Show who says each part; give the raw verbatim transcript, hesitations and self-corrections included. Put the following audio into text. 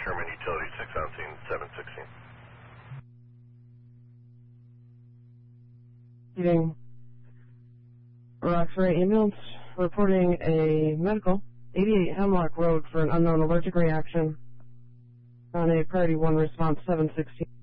Speaker 1: Sherman Utility six on scene, seven sixteen.
Speaker 2: Leading Roxbury ambulance reporting a medical, eighty-eight Hemlock Road for an unknown allergic reaction on a priority one response seven sixteen.